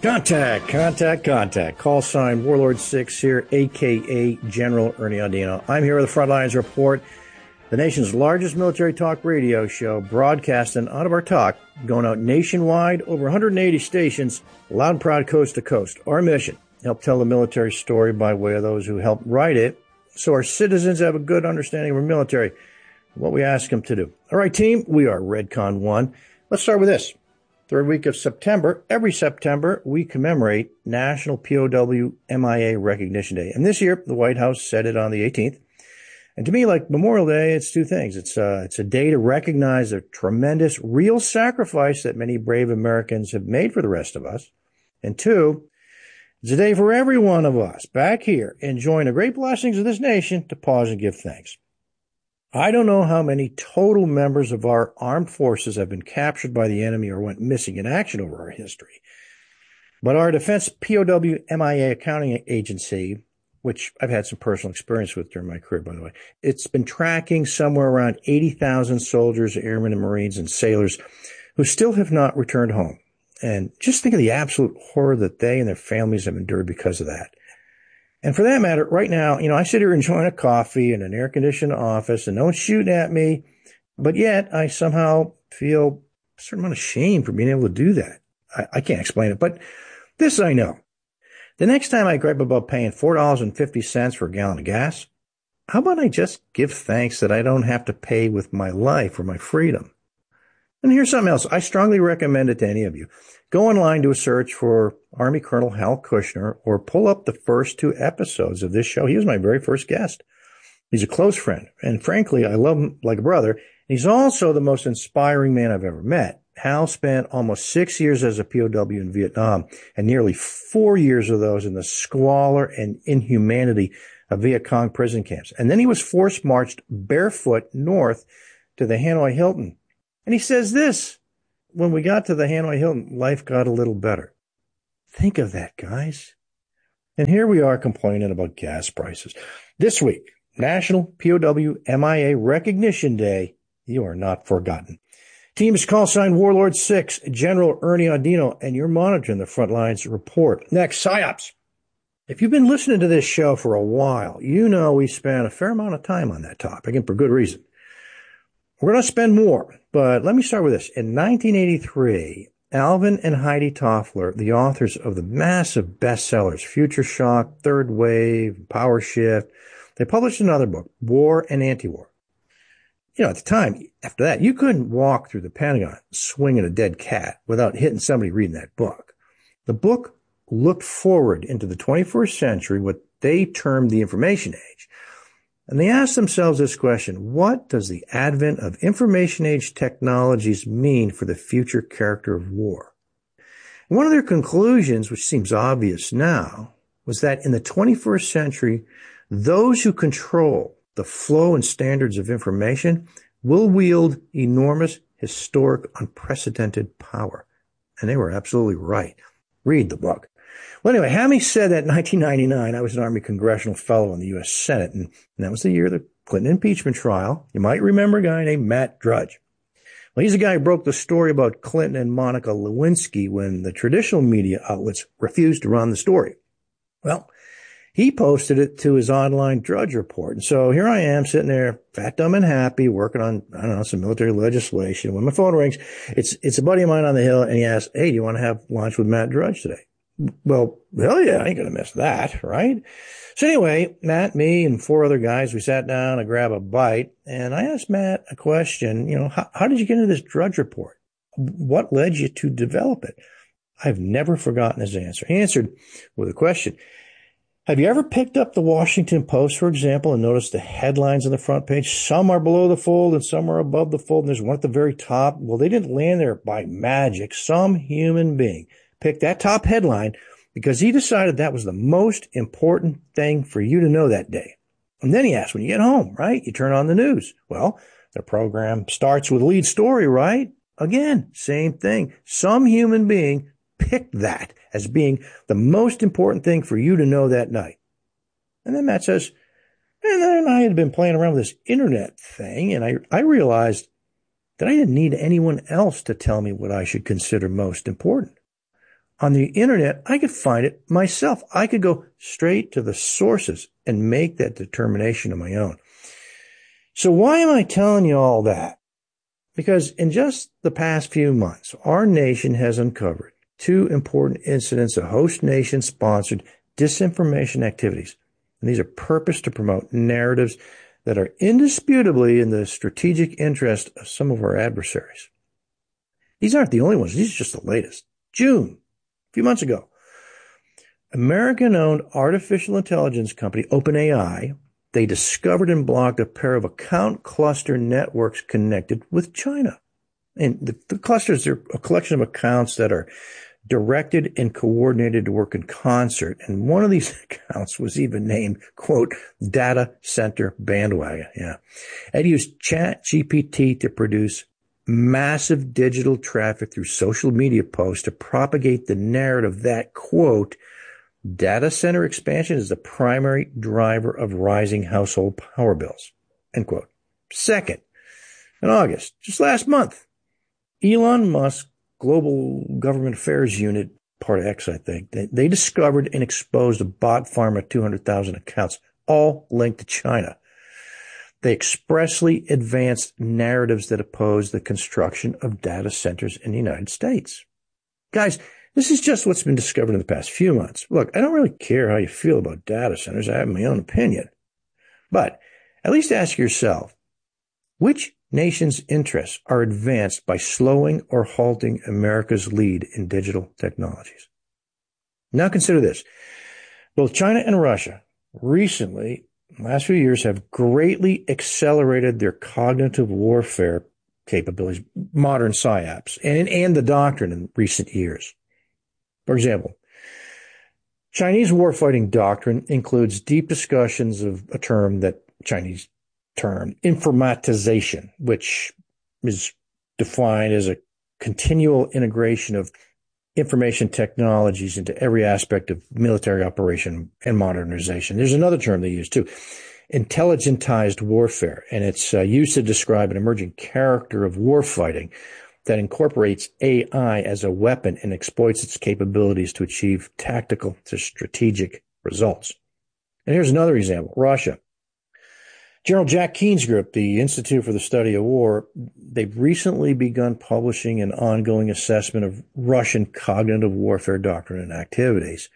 Contact. Call sign Warlord 6 here, a.k.a. General Ernie Audino. I'm here with the Frontlines Report, the nation's largest military talk radio show, broadcasting out of our talk, going out nationwide, over 180 stations, loud and proud coast to coast. Our mission, help tell the military story by way of those who helped write it, so our citizens have a good understanding of our military, what we ask them to do. All right, team, we are Redcon 1. Let's start with this. Third week of September, every September, we commemorate National POW MIA Recognition Day. And this year, the White House set it on the 18th. And to me, like Memorial Day, it's two things. It's a day to recognize the tremendous, real sacrifice that many brave Americans have made for the rest of us. And two, it's a day for every one of us back here enjoying the great blessings of this nation to pause and give thanks. I don't know how many total members of our armed forces have been captured by the enemy or went missing in action over our history. But our Defense POW MIA Accounting Agency, which I've had some personal experience with during my career, by the way, it's been tracking somewhere around 80,000 soldiers, airmen, and Marines and sailors who still have not returned home. And just think of the absolute horror that they and their families have endured because of that. And for that matter, right now, I sit here enjoying a coffee in an air-conditioned office and no one's shooting at me, but yet I somehow feel a certain amount of shame for being able to do that. I can't explain it, but this I know. The next time I gripe about paying $4.50 for a gallon of gas, how about I just give thanks that I don't have to pay with my life or my freedom? And here's something else. I strongly recommend it to any of you. Go online, do a search for Army Colonel Hal Kushner, or pull up the first 2 episodes of this show. He was my very first guest. He's a close friend, and frankly, I love him like a brother. He's also the most inspiring man I've ever met. Hal spent almost 6 years as a POW in Vietnam, and nearly 4 years of those in the squalor and inhumanity of Viet Cong prison camps. And then he was force-marched barefoot north to the Hanoi Hilton. And he says this: when we got to the Hanoi Hilton, life got a little better. Think of that, guys. And here we are complaining about gas prices. This week, National POW MIA Recognition Day. You are not forgotten. Team is call sign Warlord 6, General Ernie Audino, and you're monitoring the Frontlines Report. Next, PSYOPs. If you've been listening to this show for a while, you know we spent a fair amount of time on that topic, and for good reason. We're going to spend more, but let me start with this. In 1983, Alvin and Heidi Toffler, the authors of the massive bestsellers Future Shock, Third Wave, Power Shift, they published another book, War and Anti-War. At the time, after that, you couldn't walk through the Pentagon swinging a dead cat without hitting somebody reading that book. The book looked forward into the 21st century, what they termed the information age. And they asked themselves this question: what does the advent of information age technologies mean for the future character of war? And one of their conclusions, which seems obvious now, was that in the 21st century, those who control the flow and standards of information will wield enormous, historic, unprecedented power. And they were absolutely right. Read the book. Well, anyway, having said that, in 1999, I was an Army Congressional Fellow in the U.S. Senate, and that was the year of the Clinton impeachment trial. You might remember a guy named Matt Drudge. Well, he's the guy who broke the story about Clinton and Monica Lewinsky when the traditional media outlets refused to run the story. Well, he posted it to his online Drudge Report. And so here I am sitting there, fat, dumb, and happy, working on, some military legislation. When my phone rings, it's a buddy of mine on the Hill, and he asks, "Hey, do you want to have lunch with Matt Drudge today?" Well, hell yeah, I ain't going to miss that, right? So anyway, Matt, me, and 4 other guys, we sat down to grab a bite, and I asked Matt a question, how did you get into this Drudge Report? What led you to develop it? I've never forgotten his answer. He answered with a question. Have you ever picked up the Washington Post, for example, and noticed the headlines on the front page? Some are below the fold and some are above the fold, and there's one at the very top. Well, they didn't land there by magic. Some human being picked that top headline because he decided that was the most important thing for you to know that day. And then he asked, when you get home, right, you turn on the news. Well, the program starts with lead story, right? Again, same thing. Some human being picked that as being the most important thing for you to know that night. And then Matt says, and then I had been playing around with this internet thing, and I realized that I didn't need anyone else to tell me what I should consider most important. on the internet, I could find it myself. I could go straight to the sources and make that determination on my own. So why am I telling you all that? Because in just the past few months, our nation has uncovered two important incidents of host nation-sponsored disinformation activities. And these are purposed to promote narratives that are indisputably in the strategic interest of some of our adversaries. These aren't the only ones. These are just the latest. June, a few months ago, American-owned artificial intelligence company OpenAI, they discovered and blocked a pair of account cluster networks connected with China. And the clusters are a collection of accounts that are directed and coordinated to work in concert. And one of these accounts was even named, quote, data center bandwagon. Yeah. It used ChatGPT to produce massive digital traffic through social media posts to propagate the narrative that, quote, data center expansion is the primary driver of rising household power bills, end quote. Second, in August, just last month, Elon Musk Global Government Affairs Unit, part of X, I think, they discovered and exposed a bot farm of 200,000 accounts, all linked to China. They expressly advanced narratives that oppose the construction of data centers in the United States. Guys, this is just what's been discovered in the past few months. Look, I don't really care how you feel about data centers. I have my own opinion. But at least ask yourself, which nation's interests are advanced by slowing or halting America's lead in digital technologies? Now consider this. Both China and Russia recently, in the last few years, have greatly accelerated their cognitive warfare capabilities, modern PSYOPs, and the doctrine in recent years. For example, Chinese warfighting doctrine includes deep discussions of a term that Chinese term, informatization, which is defined as a continual integration of information technologies into every aspect of military operation and modernization. There's another term they use too, intelligentized warfare, and it's used to describe an emerging character of warfighting that incorporates AI as a weapon and exploits its capabilities to achieve tactical to strategic results. And here's another example, Russia. General Jack Keene's group, the Institute for the Study of War, they've recently begun publishing an ongoing assessment of Russian cognitive warfare doctrine and activities.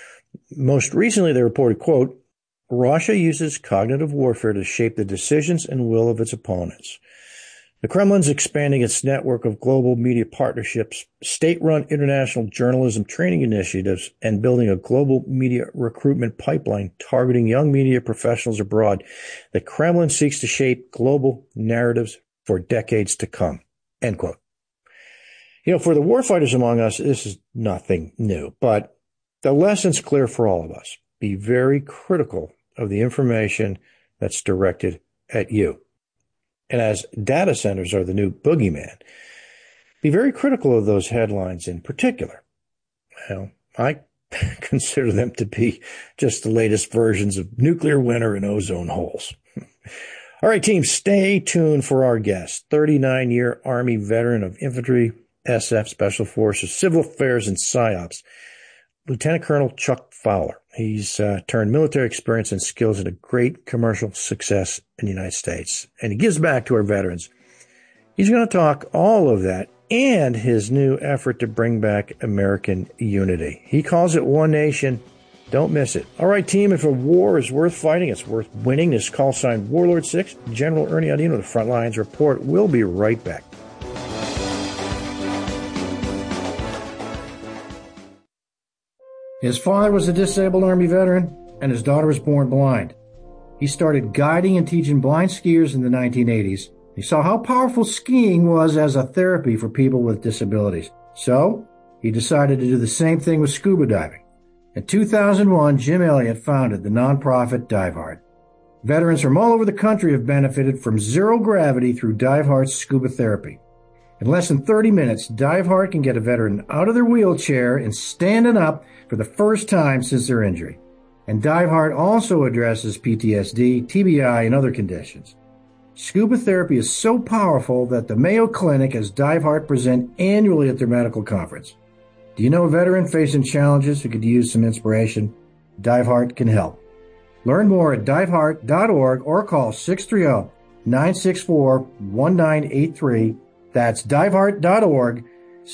Most recently, they reported, quote, Russia uses cognitive warfare to shape the decisions and will of its opponents. The Kremlin's expanding its network of global media partnerships, state-run international journalism training initiatives, and building a global media recruitment pipeline targeting young media professionals abroad. The Kremlin seeks to shape global narratives for decades to come, end quote. You know, for the warfighters among us, this is nothing new, but the lesson's clear for all of us. Be very critical of the information that's directed at you. And as data centers are the new boogeyman, be very critical of those headlines in particular. Well, I consider them to be just the latest versions of nuclear winter and ozone holes. All right, team, stay tuned for our guest, 39-year Army veteran of infantry, SF, Special Forces, Civil Affairs, and PSYOPs, Lieutenant Colonel Chuck Fowler. He's turned military experience and skills into great commercial success in the United States, and he gives back to our veterans. He's going to talk all of that and his new effort to bring back American unity. He calls it One Nation. Don't miss it. All right, team, if a war is worth fighting, it's worth winning. This call sign Warlord 6, General Ernie Audino, the Frontlines Report. We'll be right back. His father was a disabled Army veteran, and his daughter was born blind. He started guiding and teaching blind skiers in the 1980s. He saw how powerful skiing was as a therapy for people with disabilities. So, he decided to do the same thing with scuba diving. In 2001, Jim Elliott founded the nonprofit DiveHeart. Veterans from all over the country have benefited from zero gravity through DiveHeart's scuba therapy. In less than 30 minutes, DiveHeart can get a veteran out of their wheelchair and standing up for the first time since their injury. And DiveHeart also addresses PTSD, TBI, and other conditions. Scuba therapy is so powerful that the Mayo Clinic has DiveHeart present annually at their medical conference. Do you know a veteran facing challenges who could use some inspiration? DiveHeart can help. Learn more at diveheart.org or call 630-964-1983. That's diveheart.org,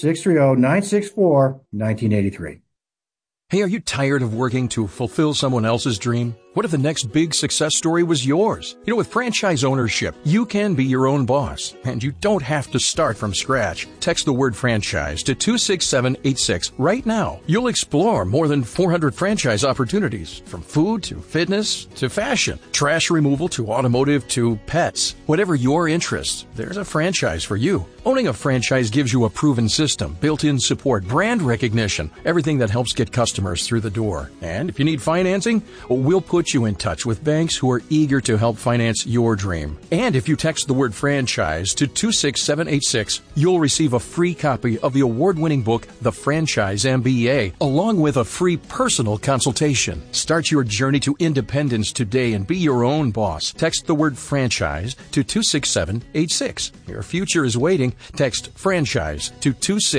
630-964-1983. Hey, are you tired of working to fulfill someone else's dream? What if the next big success story was yours? You know, with franchise ownership, you can be your own boss, and you don't have to start from scratch. Text the word franchise to 26786 right now. You'll explore more than 400 franchise opportunities, from food to fitness to fashion, trash removal to automotive to pets. Whatever your interests, there's a franchise for you. Owning a franchise gives you a proven system, built-in support, brand recognition, everything that helps get customers through the door. And if you need financing, we'll put you in touch with banks who are eager to help finance your dream. And if you text the word franchise to 26786, you'll receive a free copy of the award-winning book, The Franchise MBA, along with a free personal consultation. Start your journey to independence today and be your own boss. Text the word franchise to 26786. Your future is waiting. Text franchise to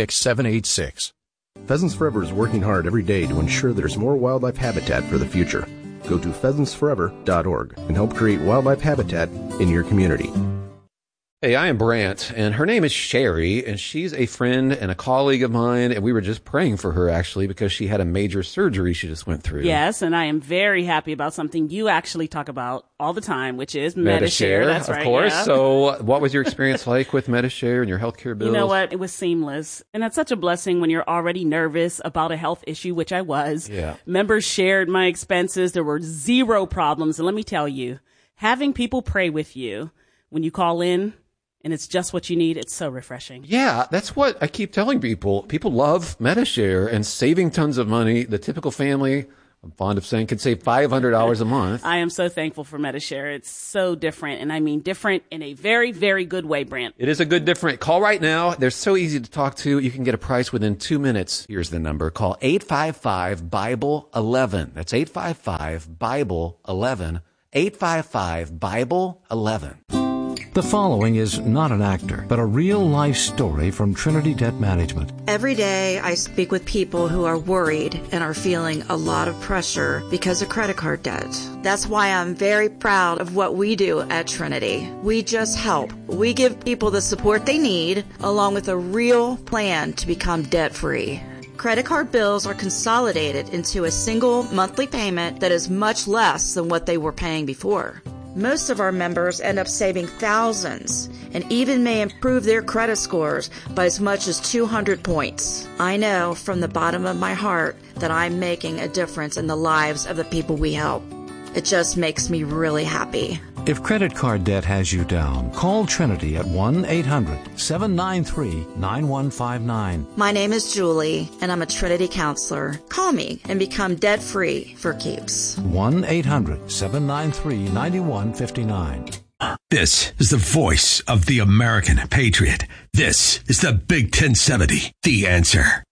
26786. Pheasants Forever is working hard every day to ensure there's more wildlife habitat for the future. Go to pheasantsforever.org and help create wildlife habitat in your community. Hey, I am Brant, and her name is Sherry, and she's a friend and a colleague of mine, and we were just praying for her, actually, because she had a major surgery she just went through. Yes, and I am very happy about something you actually talk about all the time, which is Medi-Share. That's right, of course. Yeah. So what was your experience like with Medi-Share and your healthcare bills? You know what? It was seamless. And that's such a blessing when you're already nervous about a health issue, which I was. Yeah. Members shared my expenses. There were zero problems. And let me tell you, having people pray with you when you call in, and it's just what you need, it's so refreshing. Yeah, that's what I keep telling people. People love Medi-Share and saving tons of money. The typical family, I'm fond of saying, could save $500 a month. I am so thankful for Medi-Share. It's so different, and I mean different in a very, very good way, Brant. It is a good different. Call right now. They're so easy to talk to. You can get a price within 2 minutes. Here's the number. Call 855-BIBLE-11. That's 855-BIBLE-11. 855-BIBLE-11. The following is not an actor, but a real-life story from Trinity Debt Management. Every day I speak with people who are worried and are feeling a lot of pressure because of credit card debt. That's why I'm very proud of what we do at Trinity. We just help. We give people the support they need, along with a real plan to become debt-free. Credit card bills are consolidated into a single monthly payment that is much less than what they were paying before. Most of our members end up saving thousands and even may improve their credit scores by as much as 200 points. I know from the bottom of my heart that I'm making a difference in the lives of the people we help. It just makes me really happy. If credit card debt has you down, call Trinity at 1-800-793-9159. My name is Julie, and I'm a Trinity counselor. Call me and become debt-free for keeps. 1-800-793-9159. This is the voice of the American patriot. This is the Big 1070, The Answer.